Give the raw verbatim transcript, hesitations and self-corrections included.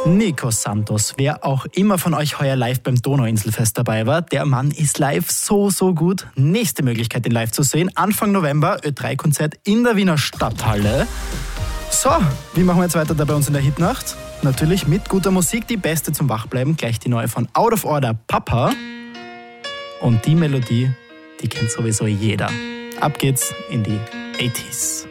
Nico Santos, wer auch immer von euch heuer live beim Donauinselfest dabei war, der Mann ist live so, so gut. Nächste Möglichkeit, ihn live zu sehen, Anfang November, Ö drei Konzert in der Wiener Stadthalle. So, wie machen wir jetzt weiter da bei uns in der Hitnacht? Natürlich mit guter Musik, die beste zum Wachbleiben, gleich die neue von Out of Order, Papa. Und die Melodie, die kennt sowieso jeder. Ab geht's in die achtziger.